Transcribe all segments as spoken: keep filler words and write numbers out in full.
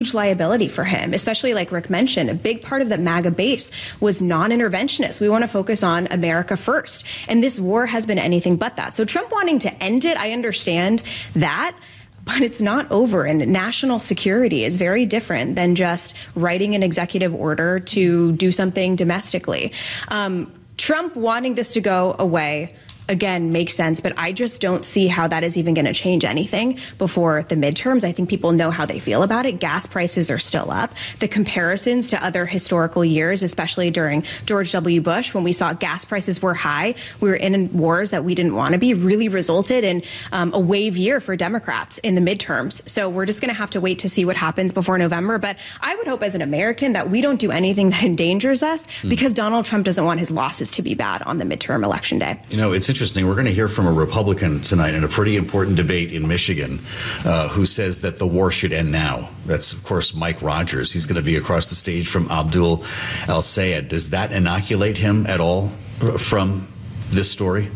liability for him, especially like Rick mentioned. A big part of the MAGA base was non-interventionist. We want to focus on America first. And this war has been anything but that. So Trump wanting to end it, I understand that. But it's not over, and national security is very different than just writing an executive order to do something domestically. Um, Trump wanting this to go away, again, makes sense, but I just don't see how that is even going to change anything before the midterms. I think people know how they feel about it. Gas prices are still up. The comparisons to other historical years, especially during George W. Bush, when we saw gas prices were high, we were in wars that we didn't want to be, really resulted in um, a wave year for Democrats in the midterms. So we're just going to have to wait to see what happens before November. But I would hope as an American that we don't do anything that endangers us mm. because Donald Trump doesn't want his losses to be bad on the midterm election day. You know, it's interesting. We're going to hear from a Republican tonight in a pretty important debate in Michigan uh, who says that the war should end now. That's, of course, Mike Rogers. He's going to be across the stage from Abdul El-Sayed. Does that inoculate him at all from this story?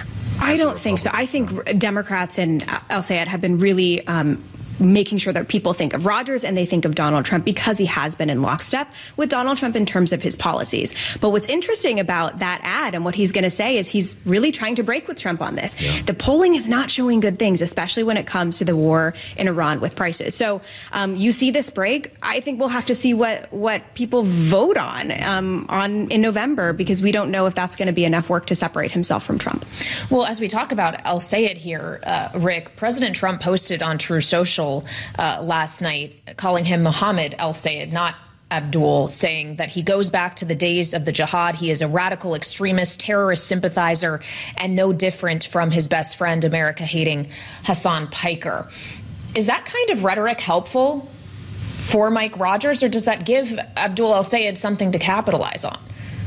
I don't think so. I think Democrats and El-Sayed have been really um, making sure that people think of Rogers and they think of Donald Trump because he has been in lockstep with Donald Trump in terms of his policies. But what's interesting about that ad and what he's going to say is he's really trying to break with Trump on this. Yeah. The polling is not showing good things, especially when it comes to the war in Iran with prices. So um, you see this break. I think we'll have to see what, what people vote on, um, on in November, because we don't know if that's going to be enough work to separate himself from Trump. Well, as we talk about El-Sayed here, uh, Rick, President Trump posted on True Social Uh, last night, calling him Mohammed El-Sayed, not Abdul, saying that he goes back to the days of the jihad. He is a radical extremist, terrorist sympathizer, and no different from his best friend, America-hating Hassan Piker. Is that kind of rhetoric helpful for Mike Rogers, or does that give Abdul El-Sayed something to capitalize on?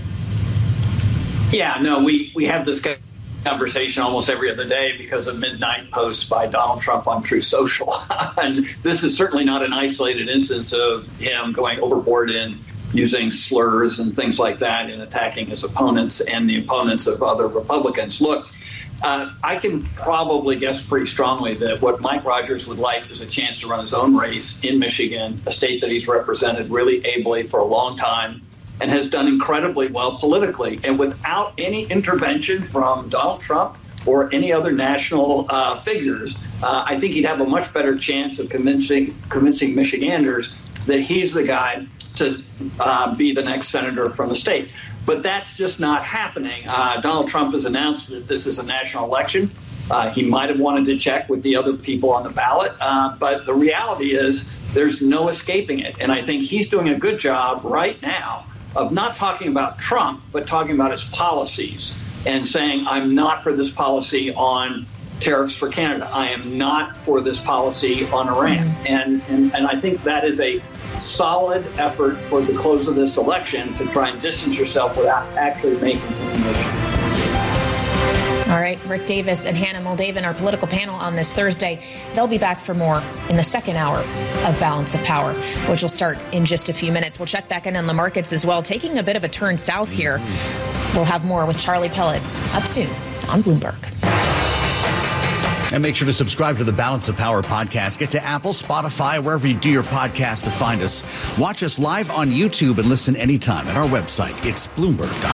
Yeah, no, we, we have this guy. Conversation almost every other day because of midnight posts by Donald Trump on True Social. And this is certainly not an isolated instance of him going overboard in using slurs and things like that in attacking his opponents and the opponents of other Republicans. Look, uh, I can probably guess pretty strongly that what Mike Rogers would like is a chance to run his own race in Michigan, a state that he's represented really ably for a long time and has done incredibly well politically. And without any intervention from Donald Trump or any other national uh, figures, uh, I think he'd have a much better chance of convincing convincing Michiganders that he's the guy to uh, be the next senator from the state. But that's just not happening. Uh, Donald Trump has announced that this is a national election. Uh, he might have wanted to check with the other people on the ballot. Uh, but the reality is there's no escaping it. And I think he's doing a good job right now of not talking about Trump, but talking about his policies and saying, I'm not for this policy on tariffs for Canada. I am not for this policy on Iran. Mm-hmm. And, and, and I think that is a solid effort for the close of this election to try and distance yourself without actually making an issue. All right, Rick Davis and Hannah Moldavan, our political panel on this Thursday. They'll be back for more in the second hour of Balance of Power, which will start in just a few minutes. We'll check back in on the markets as well, taking a bit of a turn south here. We'll have more with Charlie Pellet up soon on Bloomberg. And make sure to subscribe to the Balance of Power podcast. Get to Apple, Spotify, wherever you do your podcast to find us. Watch us live on YouTube and listen anytime at our website. It's Bloomberg dot com.